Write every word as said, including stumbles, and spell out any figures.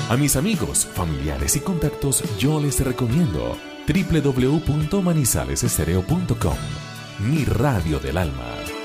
A mis amigos, familiares y contactos yo les recomiendo doble u doble u doble u punto manizales estereo punto com, mi radio del alma.